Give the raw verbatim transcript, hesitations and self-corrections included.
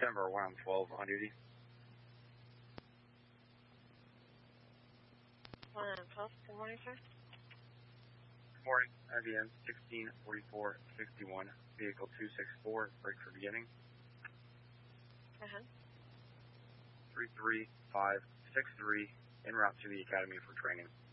Denver one twelve on duty. one twelve, good morning, sir. Good morning, I B M sixteen forty-four sixty-one, vehicle two six four, break for beginning. Uh-huh. three three five six three, en route to the Academy for training.